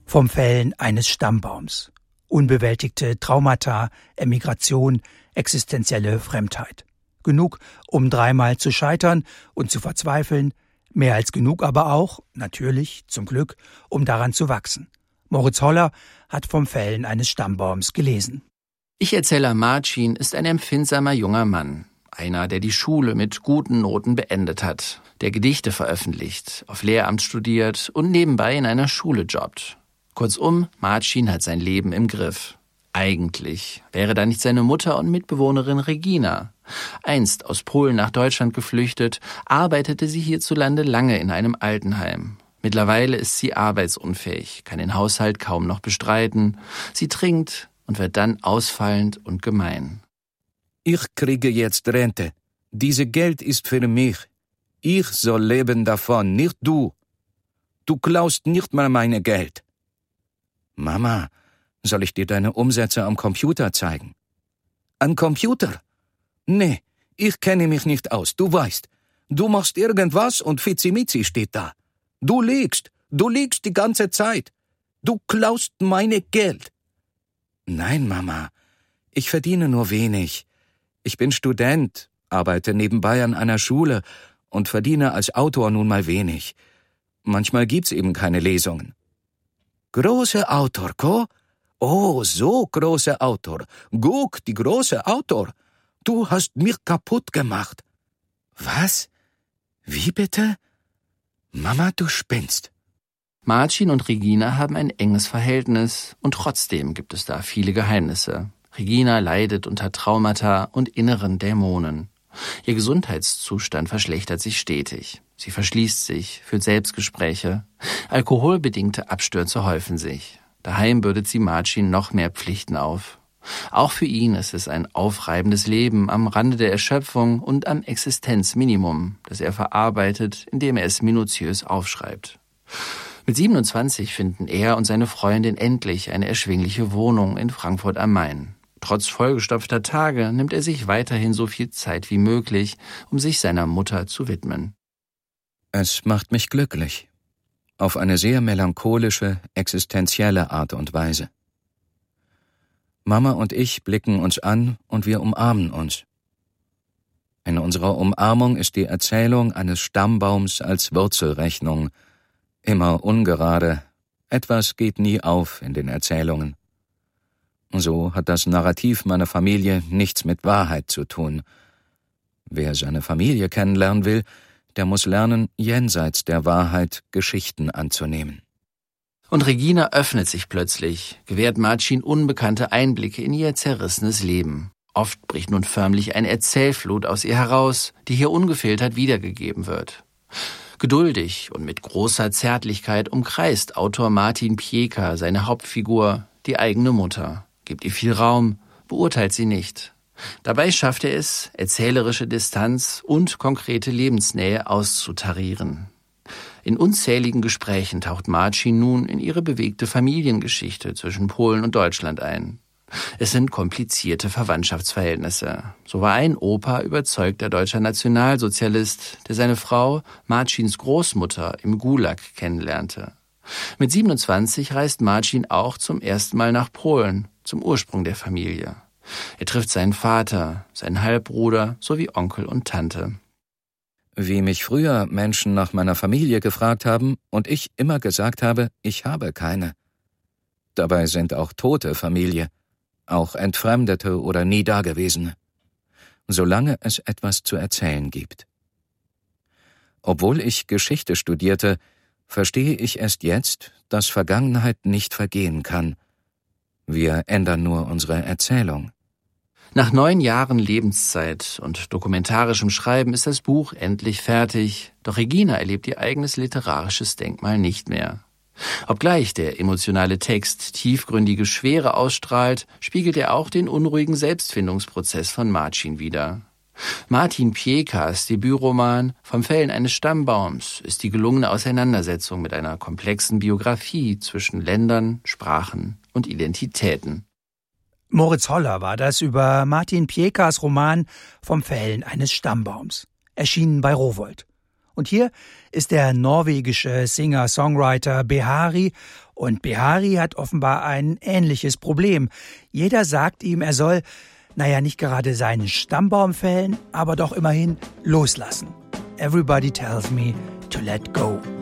Vom Fällen eines Stammbaums. Unbewältigte Traumata, Emigration, existenzielle Fremdheit. Genug, um dreimal zu scheitern und zu verzweifeln, mehr als genug aber auch, natürlich, zum Glück, um daran zu wachsen. Moritz Holler hat vom Fällen eines Stammbaums gelesen. Ich-Erzähler Marcin ist ein empfindsamer junger Mann. Einer, der die Schule mit guten Noten beendet hat, der Gedichte veröffentlicht, auf Lehramt studiert und nebenbei in einer Schule jobbt. Kurzum, Marcin hat sein Leben im Griff. Eigentlich wäre da nicht seine Mutter und Mitbewohnerin Regina. Einst aus Polen nach Deutschland geflüchtet, arbeitete sie hierzulande lange in einem Altenheim. Mittlerweile ist sie arbeitsunfähig, kann den Haushalt kaum noch bestreiten. Sie trinkt und wird dann ausfallend und gemein. Ich kriege jetzt Rente. Dieses Geld ist für mich. Ich soll leben davon, nicht du. Du klaust nicht mal mein Geld. Mama, soll ich dir deine Umsätze am Computer zeigen? Am Computer? Nee, ich kenne mich nicht aus, du weißt. Du machst irgendwas und Fizimizi steht da. Du lügst die ganze Zeit. Du klaust meine Geld. Nein, Mama, ich verdiene nur wenig. Ich bin Student, arbeite nebenbei an einer Schule und verdiene als Autor nun mal wenig. Manchmal gibt's eben keine Lesungen. Großer Autor, ko? Oh, so großer Autor. Guck, die große Autor. Du hast mich kaputt gemacht. Was? Wie bitte? Mama, du spinnst. Marcin und Regina haben ein enges Verhältnis und trotzdem gibt es da viele Geheimnisse. Regina leidet unter Traumata und inneren Dämonen. Ihr Gesundheitszustand verschlechtert sich stetig. Sie verschließt sich, führt Selbstgespräche. Alkoholbedingte Abstürze häufen sich. Daheim bürdet sie Marcin noch mehr Pflichten auf. Auch für ihn ist es ein aufreibendes Leben am Rande der Erschöpfung und am Existenzminimum, das er verarbeitet, indem er es minutiös aufschreibt. Mit 27 finden er und seine Freundin endlich eine erschwingliche Wohnung in Frankfurt am Main. Trotz vollgestopfter Tage nimmt er sich weiterhin so viel Zeit wie möglich, um sich seiner Mutter zu widmen. Es macht mich glücklich. Auf eine sehr melancholische, existenzielle Art und Weise. Mama und ich blicken uns an und wir umarmen uns. In unserer Umarmung ist die Erzählung eines Stammbaums als Wurzelrechnung, immer ungerade, etwas geht nie auf in den Erzählungen. So hat das Narrativ meiner Familie nichts mit Wahrheit zu tun. Wer seine Familie kennenlernen will, der muss lernen, jenseits der Wahrheit Geschichten anzunehmen. Und Regina öffnet sich plötzlich, gewährt Marcin unbekannte Einblicke in ihr zerrissenes Leben. Oft bricht nun förmlich eine Erzählflut aus ihr heraus, die hier ungefiltert wiedergegeben wird. Geduldig und mit großer Zärtlichkeit umkreist Autor Martin Pieka seine Hauptfigur, die eigene Mutter, gibt ihr viel Raum, beurteilt sie nicht. Dabei schafft er es, erzählerische Distanz und konkrete Lebensnähe auszutarieren. In unzähligen Gesprächen taucht Marcin nun in ihre bewegte Familiengeschichte zwischen Polen und Deutschland ein. Es sind komplizierte Verwandtschaftsverhältnisse. So war ein Opa überzeugter deutscher Nationalsozialist, der seine Frau, Marcins Großmutter, im Gulag kennenlernte. Mit 27 reist Marcin auch zum ersten Mal nach Polen, zum Ursprung der Familie. Er trifft seinen Vater, seinen Halbbruder sowie Onkel und Tante. Wie mich früher Menschen nach meiner Familie gefragt haben und ich immer gesagt habe, ich habe keine. Dabei sind auch tote Familie, auch Entfremdete oder nie Dagewesene, solange es etwas zu erzählen gibt. Obwohl ich Geschichte studierte, verstehe ich erst jetzt, dass Vergangenheit nicht vergehen kann. Wir ändern nur unsere Erzählung. Nach 9 Jahren Lebenszeit und dokumentarischem Schreiben ist das Buch endlich fertig, doch Regina erlebt ihr eigenes literarisches Denkmal nicht mehr. Obgleich der emotionale Text tiefgründige Schwere ausstrahlt, spiegelt er auch den unruhigen Selbstfindungsprozess von Marcin wider. Martin Piekas Debütroman Vom Fällen eines Stammbaums ist die gelungene Auseinandersetzung mit einer komplexen Biografie zwischen Ländern, Sprachen und Identitäten. Moritz Holler war das über Martin Piekas Roman Vom Fällen eines Stammbaums, erschienen bei Rowohlt. Und hier ist der norwegische Singer-Songwriter Behari Und Behari hat offenbar ein ähnliches Problem. Jeder sagt ihm, er soll, nicht gerade seinen Stammbaum fällen, aber doch immerhin loslassen. Everybody tells me to let go.